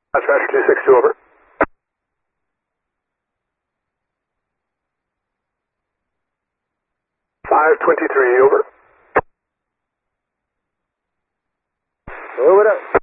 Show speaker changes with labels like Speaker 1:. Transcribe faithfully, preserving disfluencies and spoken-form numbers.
Speaker 1: Dispatch two six two, over. five twenty-three, over.
Speaker 2: Over.